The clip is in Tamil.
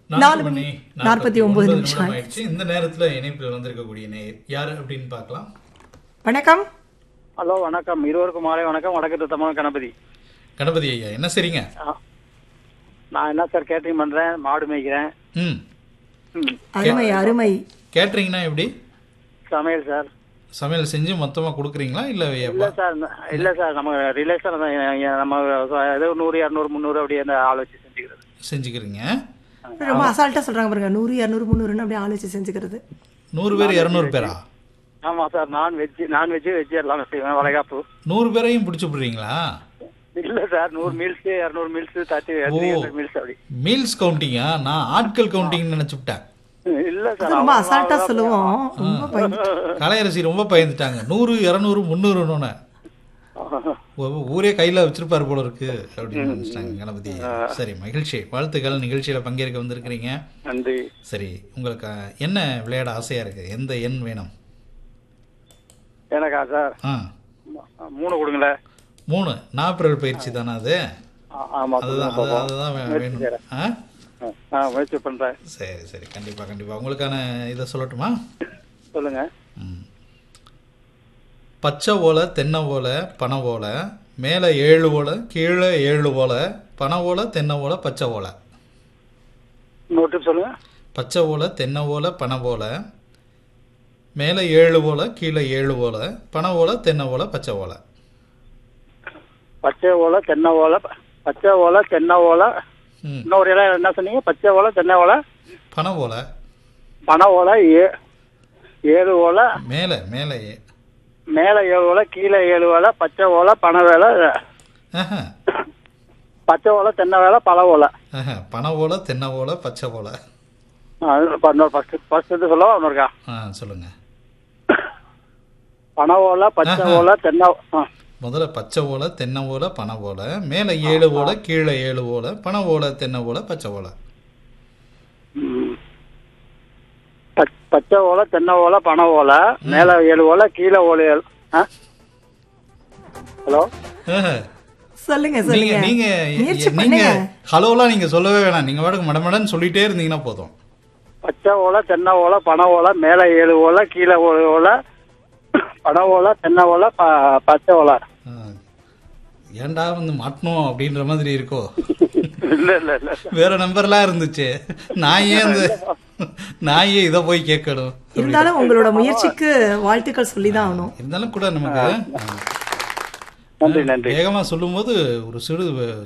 4 மணி 49 நிமிஷம் ஆயிடுச்சு. இந்த நேரத்துல இணைப்பில் வந்திருக்கக்கூடிய நேயர் யாரு அப்படின்னு பார்க்கலாம். வணக்கம். ஹலோ, வணக்கம். இருவருக்கும் மாலை வணக்கம். வடக்கு தமிழ் கணபதி. கணபதி ஐயா, என்ன சரிங்க? நான் என்ன சார் கேட்டரிங் பண்றேன், மாடு மேய்க்கிறேன். அருமை அருமை. கேட்டரிங்னா எப்படி? சமையல் சார். சமையல் செஞ்சு மொத்தமா கொடுக்குறீங்களா இல்ல? இல்ல சார், நம்ம ரிலேஷன் நம்ம ஏதோ 100 200 300 அப்படியே அந்த ஆள் வச்சு செஞ்சுக்கிறீங்க. ரொம்ப அசால்ட்டா சொல்றாங்க பாருங்க. 100 200 300 அப்படியே ஆள் வச்சு செஞ்சுக்கிறது. 100 பேர் 200 பேரா? ஆமா சார், நான்வெஜ் வெஜ் எல்லாம் செய்வேன். வளைகாப்பு 100 பேரையும் பிடிச்சு போடுறீங்களா? இல்ல சார், 100 மீல்ஸ் 200 மீல்ஸ் 300 மீல்ஸ் அப்படி. மீல்ஸ் கவுண்டிங்கா? நான் ஆட்கள் கவுண்டிங் நினைச்சுட்டேன். இல்ல சார், ரொம்ப அசால்ட்டா சொல்லுவோம். கலையரசி ரொம்ப பயந்துட்டாங்க. 100 200 300 ஊரே கையில வச்சிருப்பாரு போல இருக்கு அப்படின்னு நினைச்சிட்டாங்க கணபதி. சரி, மகிழ்ச்சி, வாழ்த்துக்கள். நிகழ்ச்சியில பங்கேற்க வந்திருக்கிறீங்க. நன்றி. சரி, உங்களுக்கு என்ன விளையாட ஆசையா இருக்கு? எந்த எண் வேணும்? எனக்கா சார்? 3 கொடுங்களேன். 3 நாற்பரல் பயிற்சி தானே அது? அதுதான் வேணும். முயற்சி பண்றேன். சரி சரி, கண்டிப்பா கண்டிப்பா. உங்களுக்கான இதை சொல்லட்டுமா? சொல்லுங்க. பச்சை ஓலை தென்னை ஓலை பனை ஓலை, மேலே 7 ஓலை கீழே 7 ஓலை, பனை ஓலை தென்னை ஓலை பச்சை ஓலை. இன்னொரு சொல்லுங்க. பச்சை ஓலை தென்னை ஓலை பனை ஓலை, மேலே 7 ஓலை கீழே 7 ஓலை, பனை ஓலை தென்னை ஓலை பச்சை ஓலை. பச்சை ஓலை தென்னை ஓலை, பச்சை ஓலை தென்னை ஓலை. இன்னொரு இடம் என்ன சொன்னீங்க? பச்சை ஓலை தென்னை ஓலை பனை ஓலை. பனை ஓலை 7 ஓலை, மேலே 7 ஓலை கீழே 7 ஓலை, பச்சை ஓலை பனை வேலை, பச்சை ஓலை தென்னை வேலை பல ஓலை. பனை ஓலை தென்னை ஓலை பச்சை ஓலை. சொல்லவா? ஒன்னுக்கா சொல்லுங்க. பனை ஓலை பச்சை ஓலை தென்னை. முதல்ல பச்சை ஓலை தென்னை ஓலை பனை ஓலை, மேலே 7 ஓலை கீழே 7 ஓலை, பனை ஓலை தென்னை ஓலை பச்சை ஓலை. பச்சை ஓலை தென்னை ஓலை பனை ஓலை, மேல 7 ஓலை கீழே ஓலை. ஹலோ, சொல்லுங்க சொல்லுங்க. நீங்க ஹலோலாம் நீங்க சொல்லவே வேணாம். நீங்க வாடகை மடமடன்னு சொல்லிட்டே இருந்தீங்கன்னா போதும். பச்சை ஓலை தென்னை ஓலை பனை ஓலை, மேல 7 ஓலை கீழே ஓலை, பனை ஓலை தென்னை ஓலை பச்சை ஓலை. ஏன்டா வந்து மாட்டணும் அப்படின்ற மாதிரி இருக்கோ? இல்ல இல்ல இல்ல, வேற நம்பர்லாம் இருந்துச்சு. நான் ஏன் இதை போய் கேட்கணும்? இருந்தாலும் உங்களோட முயற்சிக்கு வாழ்த்துக்கள் சொல்லிதான் ஆகணும். இருந்தாலும் கூட நமக்கு நன்றி நன்றி. வேகமா சொல்லும் போது ஒரு சிறு